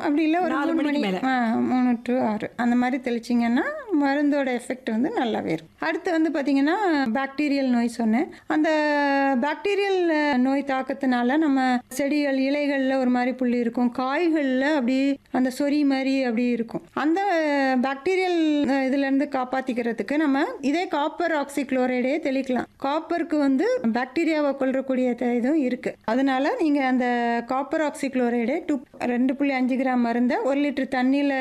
அப்படி இல்லை ஒரு 3 மணி 3 to 6 அந்த மாதிரி தெளிச்சிங்கன்னா மருந்தோட எஃபெக்ட் வந்து நல்லாவே இருக்கும். அடுத்து வந்து பார்த்திங்கன்னா பாக்டீரியல் நோய் சொன்னேன். அந்த பாக்டீரியல் நோய் தாக்கத்தினால நம்ம செடிகள் இலைகளில் ஒரு மாதிரி புள்ளி இருக்கும், காய்களில் அப்படி அந்த சொறி மாதிரி அப்படி இருக்கும். அந்த பாக்டீரியல் இதுலேருந்து காப்பாற்றிக்கிறதுக்கு நம்ம இதே காப்பர் ஆக்சிக்ளோரைடே தெளிக்கலாம். காப்பருக்கு வந்து பாக்டீரியாவை கொல்லக்கூடிய இதுவும் இருக்குது. அதனால நீங்கள் அந்த காப்பர் ஆக்சிக்ளோரைடே 2.5 கிராம் மருந்தை 1 லிட்டர் தண்ணியில்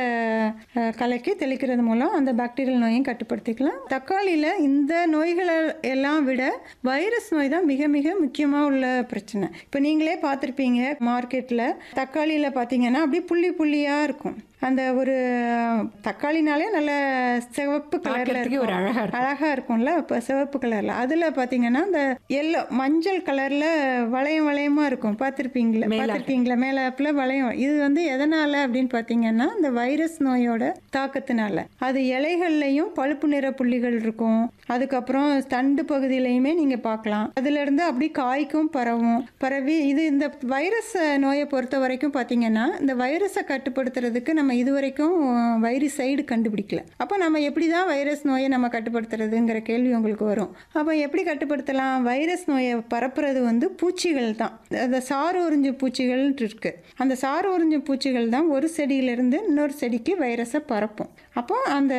கலக்கி தெளிக்கிறது மூலம் அந்த பாக்டீரியல் நோயும் கட்டுப்படுத்திக்கலாம். தக்காளியில் இந்த நோய்களை எல்லாம் விட வைரஸ் நோய் தான் மிக மிக முக்கியமாக உள்ள பிரச்சனை. இப்போ நீங்களே பார்த்துருப்பீங்க, மார்க்கெட்டில் தக்காளியில் பார்த்தீங்கன்னா அப்படியே புள்ளி புள்ளியாக இருக்கும். அந்த ஒரு தக்காளினாலே நல்ல சிவப்பு கலரில் ஒரு அழகாக இருக்கும்ல, இப்போ சிவப்பு கலரில் அதில் பார்த்தீங்கன்னா இந்த எல்லோ மஞ்சள் கலரில் வளையம் வளையமாக இருக்கும். பார்த்துருக்கீங்களா மேலாப்பில் வளையம். இது வந்து எதனால் அப்படின்னு பார்த்தீங்கன்னா இந்த வைரஸ் நோயோட தாக்கத்தினால. அது இலைகள்லையும் பழுப்பு நிற புள்ளிகள் இருக்கும். அதுக்கப்புறம் தண்டு பகுதியிலையுமே நீங்கள் பார்க்கலாம். அதுலேருந்து அப்படி காய்க்கும் பரவி இது இந்த வைரஸ் நோயை பொறுத்த வரைக்கும் பார்த்தீங்கன்னா இந்த வைரஸை கட்டுப்படுத்துறதுக்கு நம்ம இதுவரைக்கும் வைரசைடு கண்டுபிடிக்கல. அப்போ நம்ம எப்படி தான் வைரஸ் நோயை நம்ம கட்டுப்படுத்துறதுங்கிற கேள்வி உங்களுக்கு வரும். அப்போ எப்படி கட்டுப்படுத்தலாம்? வைரஸ் நோயை பரப்புறது வந்து பூச்சிகள் தான். அந்த சாறு உறிஞ்சு பூச்சிகள் இருக்கு. அந்த சாறு உறிஞ்சு பூச்சிகள் தான் ஒரு செடியிலிருந்து இன்னொரு செடிக்கு வைரஸை பரப்பும். அப்போ அந்த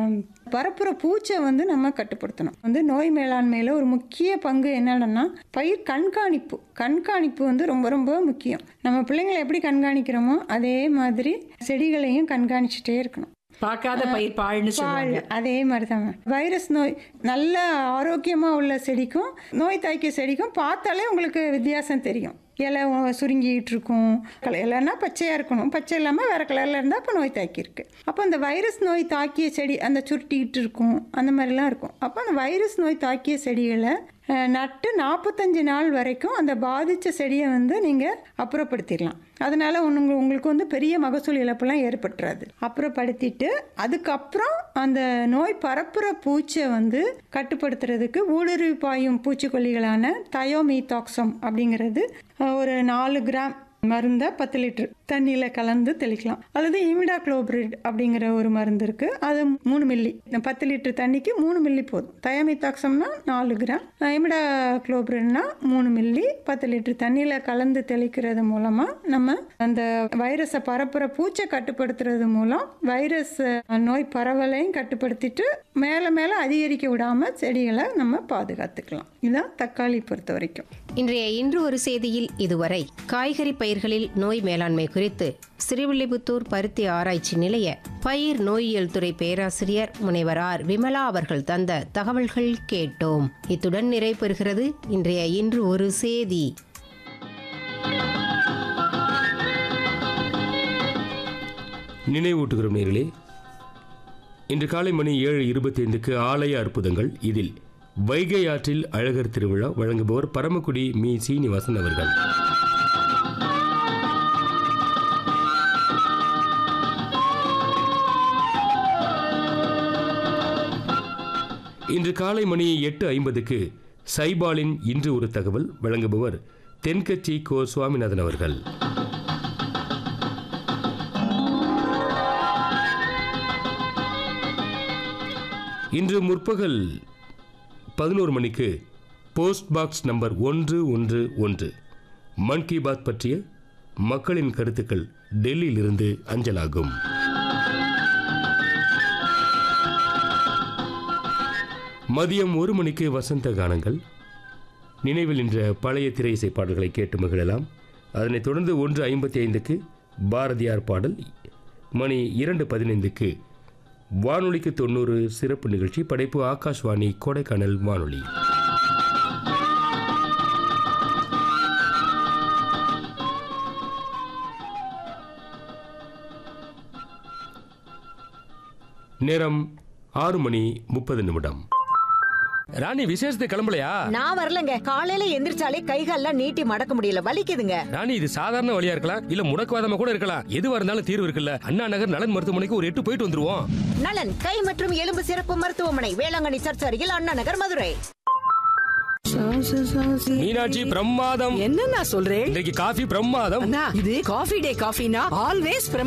பரப்புற பூச்சை வந்து நம்ம கட்டுப்படுத்தணும். வந்து நோய் மேலாண்மையில் ஒரு முக்கிய பங்கு என்னன்னா பயிர் கண்காணிப்பு வந்து ரொம்ப ரொம்ப முக்கியம். நம்ம பிள்ளைங்களை எப்படி கண்காணிக்கிறோமோ அதே மாதிரி செடிகளையும் கண்காணிச்சுட்டே இருக்கணும். பார்க்காத பயிர் பாழ் அதே மாதிரி தான். வைரஸ் நோய் நல்ல ஆரோக்கியமாக உள்ள செடிக்கும் நோய் தாக்கிய செடிக்கும் பார்த்தாலே உங்களுக்கு வித்தியாசம் தெரியும். இலை சுருங்கிட்டு இருக்கும், இலைன்னா பச்சையாக இருக்கணும், பச்சை இல்லாமல் வேறு கலரில் இருந்தால் அப்போ நோய் தாக்கியிருக்கு. அப்போ அந்த வைரஸ் நோய் தாக்கிய செடி அந்த சுருட்டிக்கிட்டு இருக்கும், அந்த மாதிரிலாம் இருக்கும். அப்போ அந்த வைரஸ் நோய் தாக்கிய செடிகளை நட்டு 45 நாள் வரைக்கும் அந்த பாதித்த செடியை வந்து நீங்கள் அப்புறப்படுத்திடலாம். அதனால் உங்களுக்கு வந்து பெரிய மகசூல் இழப்பெல்லாம் ஏற்பட்டுறாது. அப்புறப்படுத்திட்டு அதுக்கப்புறம் அந்த நோய் பரப்புற பூச்சை வந்து கட்டுப்படுத்துறதுக்கு ஊடுருவி பாயும் பூச்சிக்கொல்லிகளான தயோமீத்தாக்சம் அப்படிங்கிறது ஒரு 4 கிராம் மருந்தை 10 லிட்டர் தண்ணியில் கலந்து தெளிக்கலாம். அல்லது இமிடாக்ளோபிரிட் அப்படிங்கிற ஒரு மருந்து இருக்குது, அது 3 மில்லி. 10 லிட்டர் தண்ணிக்கு 3 மில்லி போதும். தயமித்தாக்சம்னா 4 கிராம், இமிடாக்ளோபிரிட்னா 3 மில்லி 10 லிட்டர் தண்ணியில் கலந்து தெளிக்கிறது மூலமாக நம்ம அந்த வைரஸை பரப்புற பூச்சை கட்டுப்படுத்துறது மூலம் வைரஸ் நோய் பரவலையும் கட்டுப்படுத்திட்டு மேலே மேலே அதிகரிக்க விடாமல் செடிகளை நம்ம பாதுகாத்துக்கலாம். இதுதான் தக்காளி பொறுத்த வரைக்கும். இன்று ஒரு செய்தியில் இதுவரை காய்கறி பயிர்களில் நோய் மேலாண்மை குறித்து ஸ்ரீவில்லிபுத்தூர் பருத்தி ஆராய்ச்சி நிலைய பயிர் நோயியல் துறை பேராசிரியர் முனைவர் ஆர் விமலா அவர்கள் தந்த தகவல்கள் கேட்டோம். இத்துடன் நிறைவு பெறுகிறது இன்று ஒரு செய்தி. நினைவூட்டுகிறோம் நேயர்களே, இன்று காலை மணி 7:25க்கு ஆலய அற்புதங்கள். இதில் வைகை ஆற்றில் அழகர் திருவிழா வழங்குபவர் பரமக்குடி மீ சீனிவாசன் அவர்கள். இன்று காலை மணி 8:50க்கு சைபாலின் இன்று ஒரு தகவல் வழங்குபவர் தென்கட்சி கோ சுவாமிநாதன் அவர்கள். இன்று முற்பகல் 11 மணிக்கு போஸ்ட் பாக்ஸ் நம்பர் 111 மன் கி பாத் பற்றிய மக்களின் கருத்துக்கள் டெல்லியிலிருந்து அஞ்சலாகும். மதியம் 1 மணிக்கு வசந்த கானங்கள். நினைவில் நின்ற பழைய திரை இசை பாடல்களை கேட்டு மகிழலாம். அதனைத் தொடர்ந்து 1:55க்கு பாரதியார் பாடல். மணி 2:15க்கு வானொலிக்கு 90 சிறப்பு நிகழ்ச்சி. படைப்பு ஆகாஷ்வாணி கொடைக்கானல் வானொலி. நேரம் 6:30. ராணி, விசேஷத்துக்கு கிளம்பலையா? நான் வரலங்க. காலையில எந்திரிச்சாலே கைகால்லாம் நீட்டி மடக்க முடியல, வலிக்குதுங்க. ராணி, இது சாதாரண வலியா இருக்கலாம், இல்ல முடக்குவாதமா கூட இருக்கலாம். எதுவா இருந்தாலும் தீர்வு இருக்குல்ல. அண்ணா நகர் நலன் மருத்துவமனைக்கு ஒரு 8 போயிட்டு வந்துருவோம். நலன் கை மற்றும் எலும்பு சிறப்பு மருத்துவமனை, வேளாங்கண்ணி சர்ச் அருகில், அண்ணா நகர், மதுரை. மீனாட்சி, பிரமாதம். என்ன நான் சொல்றேன், இன்றைக்கு காஃபி பிரமாதம். இது காஃபி டே காஃபினா ஆல்வேஸ்